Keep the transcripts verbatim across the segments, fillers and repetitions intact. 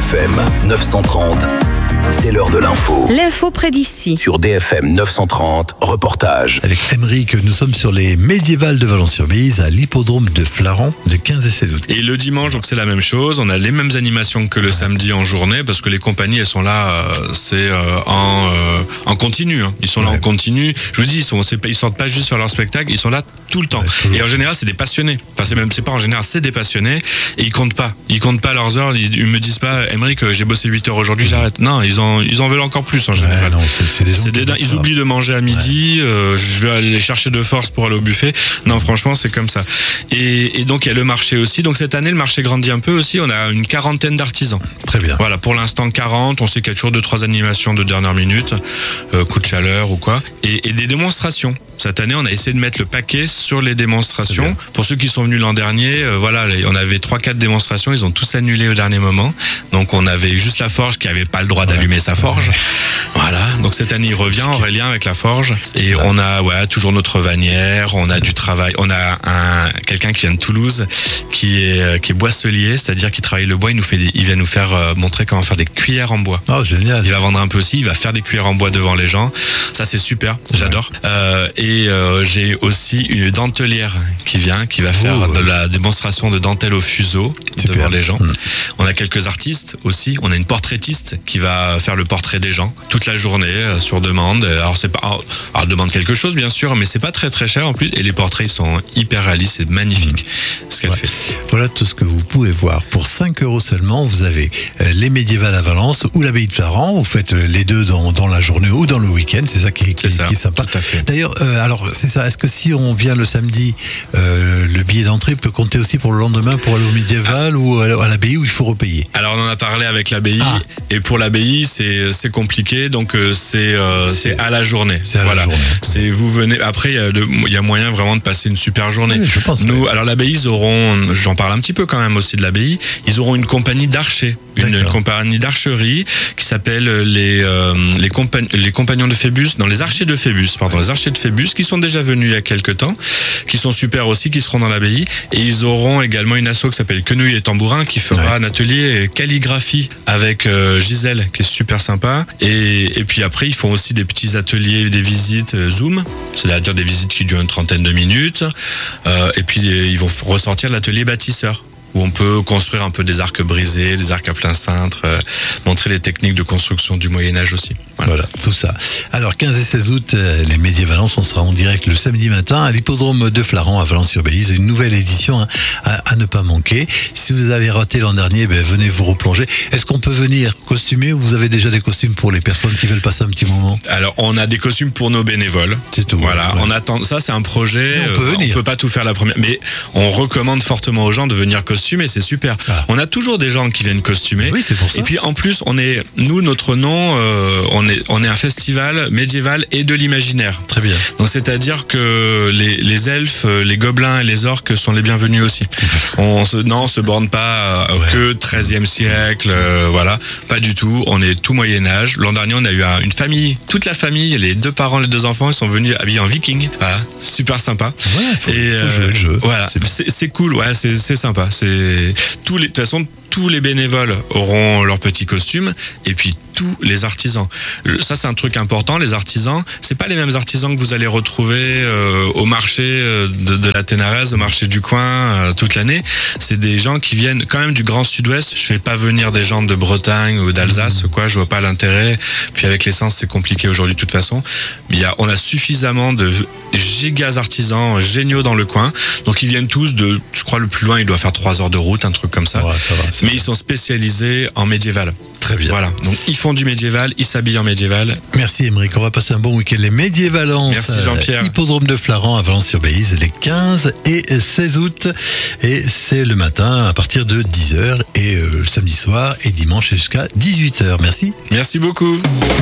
F M neuf cent trente, c'est l'heure de l'info. L'info près d'ici. Sur D F M neuf cent trente, reportage. Avec Émeric, nous sommes sur les médiévales de Valence-sur-Bise, à l'hippodrome de Flaran, le quinze et seize août. Et le dimanche, donc c'est la même chose. On a les mêmes animations que le samedi en journée, parce que les compagnies, elles sont là, euh, c'est euh, en, euh, en continu. Hein. Ils sont là ouais. en continu. Je vous dis, ils sont, c'est pas, ils sortent pas juste faire leur spectacle, ils sont là tout le temps. Ouais, tout et en général, c'est des passionnés. Enfin, c'est même, c'est pas en général, c'est des passionnés. Et ils comptent pas. Ils comptent pas leurs heures. Ils, ils me disent pas, Émeric, j'ai bossé huit heures aujourd'hui, mmh. j'arrête. Non, ils en, ils en veulent encore plus en général. Ouais, non, c'est, c'est des gens c'est des, ils ça. oublient de manger à midi. Ouais. Euh, je vais aller les chercher de force pour aller au buffet. Non, franchement, c'est comme ça. Et, et donc, il y a le marché aussi. Donc, cette année, le marché grandit un peu aussi. On a une quarantaine d'artisans. Très bien. Voilà, pour l'instant, quarante. On sait qu'il y a toujours deux, trois animations de dernière minute, euh, coup de chaleur ou quoi. Et, et des démonstrations. Cette année, on a essayé de mettre le paquet sur les démonstrations. Pour ceux qui sont venus l'an dernier, euh, voilà, on avait trois, quatre démonstrations. Ils ont tous annulé au dernier moment. Donc, on avait juste la forge qui avait pas le droit d'allumer sa forge. Voilà. Donc, cette année, il revient, Aurélien, avec la forge. Et on a, ouais, toujours notre vanière. On a du travail. On a un, quelqu'un qui vient de Toulouse, qui est, qui est boisselier, c'est-à-dire qui travaille le bois. Il nous fait des, il vient nous faire euh, montrer comment faire des cuillères en bois. Oh, génial. Il va vendre un peu aussi. Il va faire des cuillères en bois devant les gens. Ça, c'est super. J'adore. Ouais. Euh, et Et euh, j'ai aussi une dentelière qui vient, qui va faire oh, de la démonstration de dentelle au fuseau super. Devant les gens. Mmh. On a quelques artistes aussi. On a une portraitiste qui va faire le portrait des gens toute la journée euh, sur demande. Alors c'est pas, alors, elle demande quelque chose bien sûr, mais c'est pas très très cher en plus. Et les portraits ils sont hyper réalistes, c'est magnifique mmh. ce qu'elle ouais. fait. Voilà tout ce que vous pouvez voir. Pour cinq euros seulement, vous avez euh, les médiévales à Valence ou l'abbaye de Flaran. Vous faites euh, les deux dans, dans la journée ou dans le week-end. C'est ça qui, qui, c'est ça, qui est sympa. Tout à fait. D'ailleurs. Euh, Alors, c'est ça. Est-ce que si on vient le samedi, euh, le billet d'entrée peut compter aussi pour le lendemain pour aller au médiéval ah. ou à l'abbaye où il faut repayer? Alors, on en a parlé avec l'abbaye. Ah. Et pour l'abbaye, c'est, c'est compliqué. Donc, euh, c'est, euh, c'est, c'est à la journée. C'est à voilà. la journée. C'est, vous venez. Après, il y a de, il y a moyen vraiment de passer une super journée. Oui, je pense. Nous, oui. alors l'abbaye, ils auront, j'en parle un petit peu quand même aussi de l'abbaye. Ils auront une compagnie d'archers. Une, une compagnie d'archerie qui s'appelle les, euh, les, compa- les compagnons de Phébus. Non, les archers de Phébus, pardon. Ouais. Les archers de Phébus qui sont déjà venus il y a quelques temps, qui sont super aussi, qui seront dans l'abbaye. Et ils auront également une asso qui s'appelle Quenouille et Tambourin qui fera ouais. un atelier calligraphie avec euh, Gisèle qui est super sympa. Et, et puis après, ils font aussi des petits ateliers, des visites euh, Zoom, c'est-à-dire des visites qui durent une trentaine de minutes. Euh, et puis ils vont ressortir l'atelier bâtisseur, où on peut construire un peu des arcs brisés, des arcs à plein cintre, euh, montrer les techniques de construction du Moyen-Âge aussi. Voilà. voilà, tout ça. Alors, quinze et seize août, les Médiévalence, on sera en direct le samedi matin à l'hippodrome de Flaran à Valence-sur-Bise. Une nouvelle édition hein, à, à ne pas manquer. Si vous avez raté l'an dernier, ben, venez vous replonger. Est-ce qu'on peut venir costumé ou vous avez déjà des costumes pour les personnes qui veulent passer un petit moment? Alors, on a des costumes pour nos bénévoles. C'est tout. Voilà, ouais. on attend. Ça, c'est un projet. Mais on peut euh, venir. On peut pas tout faire la première, mais on recommande fortement aux gens de venir costumer. C'est super. Ah. On a toujours des gens qui viennent costumer. Oui, c'est pour ça. Et puis en plus, on est, nous, notre nom, euh, on est, on est un festival médiéval et de l'imaginaire. Très bien. Donc c'est-à-dire que les, les elfes, les gobelins et les orques sont les bienvenus aussi. On se, non, on se borne pas euh, ouais. que treizième siècle, euh, voilà, pas du tout. On est tout Moyen Âge. L'an dernier, on a eu un, une famille, toute la famille, les deux parents, les deux enfants, ils sont venus habillés en viking. Voilà, super sympa. Ouais, faut, et faut euh, jouer le jeu. Voilà, c'est, c'est, c'est cool. Ouais, c'est, c'est sympa. C'est tous les, de toute façon, tous les bénévoles auront leur petit costume et puis tous les artisans. Ça, c'est un truc important. Les artisans, c'est pas les mêmes artisans que vous allez retrouver euh, au marché de, de la Ténarèse, au marché du coin euh, toute l'année. C'est des gens qui viennent quand même du Grand Sud-Ouest. Je fais pas venir des gens de Bretagne ou d'Alsace, quoi. Je vois pas l'intérêt. Puis avec l'essence, c'est compliqué aujourd'hui de toute façon. Il y a, on a suffisamment de gigas artisans géniaux dans le coin. Donc ils viennent tous de, je crois le plus loin, il doit faire trois heures de route, un truc comme ça. Ouais, ça va, ça Mais va. ils sont spécialisés en médiéval. Très bien. Voilà. Donc ils font du médiéval, ils s'habillent en médiéval. Merci Émeric. On va passer un bon week-end. Les Médiévalences. Merci Jean-Pierre. Hippodrome de Flaran à Valence-sur-Bise les quinze et seize août. Et c'est le matin à partir de dix heures et euh, le samedi soir et dimanche jusqu'à dix-huit heures. Merci. Merci beaucoup.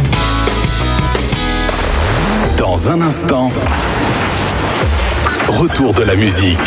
Dans un instant, retour de la musique.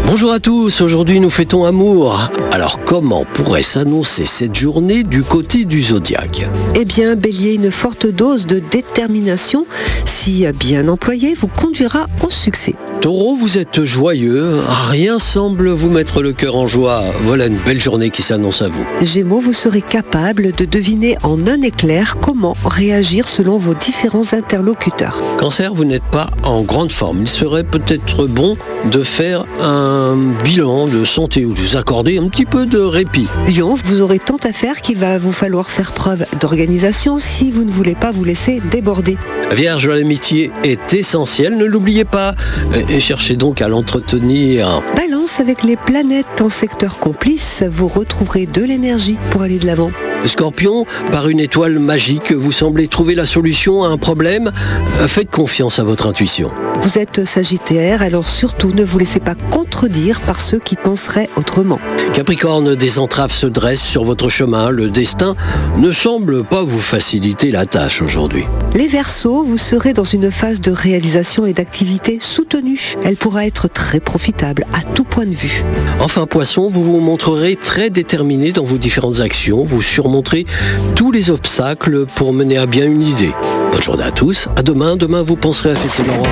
Bonjour à tous, aujourd'hui nous fêtons amour. Alors comment pourrait s'annoncer cette journée du côté du zodiaque ? Eh bien, Bélier, une forte dose de détermination, si bien employée, vous conduira au succès. Taureau, vous êtes joyeux, rien semble vous mettre le cœur en joie. Voilà une belle journée qui s'annonce à vous. Gémeaux, vous serez capable de deviner en un éclair comment réagir selon vos différents interlocuteurs. Cancer, vous n'êtes pas en grande forme. Il serait peut-être bon de faire un bilan de santé ou de vous accorder un petit peu de répit. Lion, vous aurez tant à faire qu'il va vous falloir faire preuve d'organisation si vous ne voulez pas vous laisser déborder. Vierge, l'amitié est essentielle, ne l'oubliez pas et cherchez donc à l'entretenir. Balance, avec les planètes en secteur complice, vous retrouverez de l'énergie pour aller de l'avant. Scorpion, par une étoile magique, vous semblez trouver la solution à un problème. Faites confiance à votre intuition. Vous êtes Sagittaire, alors surtout ne vous laissez pas contredire par ceux qui penseraient autrement. Capricorne, des entraves se dressent sur votre chemin. Le destin ne semble pas vous faciliter la tâche aujourd'hui. Les Verseaux, vous serez dans une phase de réalisation et d'activité soutenue. Elle pourra être très profitable à tout point de vue. Enfin, Poisson, vous vous montrerez très déterminé dans vos différentes actions. Vous surmonterez tous les obstacles pour mener à bien une idée. Bonne journée à tous. À demain. Demain, vous penserez à fêter Laurent.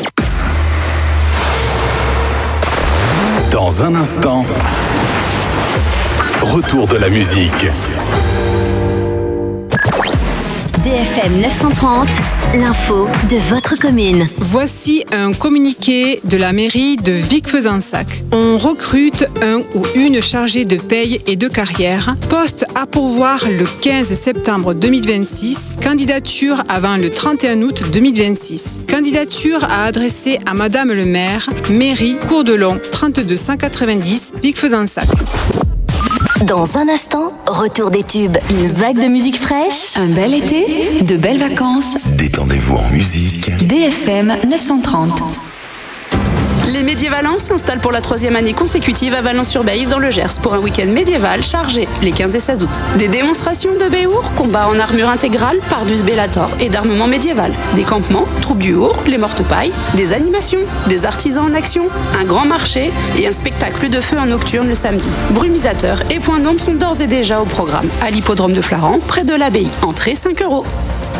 Dans un instant, retour de la musique. D F M neuf cent trente, l'info de votre commune. Voici un communiqué de la mairie de Vic-Fezensac. On recrute un ou une chargée de paye et de carrière. Poste à pourvoir le quinze septembre deux mille vingt-six. Candidature avant le trente et un août deux mille vingt-six. Candidature à adresser à Madame le maire, mairie, Cours de Long, trente-deux cent quatre-vingt-dix, Vic-Fezensac. Dans un instant, retour des tubes. Une vague de musique fraîche. Un bel été, de belles vacances. Détendez-vous en musique. D F M neuf cent trente. Les Médiévalans s'installent pour la troisième année consécutive à Valence-sur-Baïse dans le Gers pour un week-end médiéval chargé les quinze et seize août. Des démonstrations de béour, combats en armure intégrale, pardus Bellator et d'armement médiéval. Des campements, troupes du Our, les morte-pailles, des animations, des artisans en action, un grand marché et un spectacle de feu en nocturne le samedi. Brumisateurs et points d'ombre sont d'ores et déjà au programme à l'hippodrome de Flaran, près de l'abbaye. Entrée cinq euros.